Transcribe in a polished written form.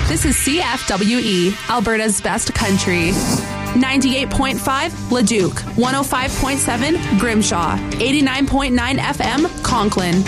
This is CFWE, Alberta's best country. 98.5 Leduc, 105.7 Grimshaw, 89.9 FM Conklin.